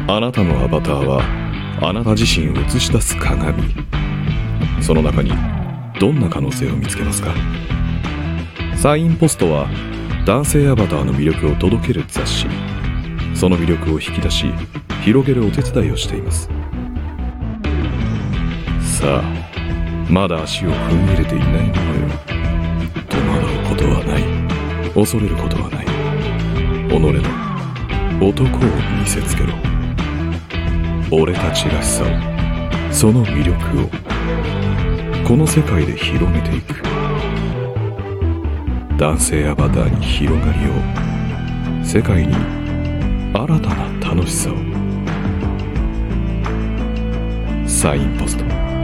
あなたのアバターはあなた自身を映し出す鏡。その中にどんな可能性を見つけますか？サインポストは男性アバターの魅力を届ける雑誌。その魅力を引き出し広げるお手伝いをしています。さあ、まだ足を踏み入れていないのよ。戸惑うことはない、恐れることはない。己の男を見せつけろ。俺たちらしさを、その魅力をこの世界で広めていく。男性アバターに広がりを、世界に新たな楽しさを。サインポスト。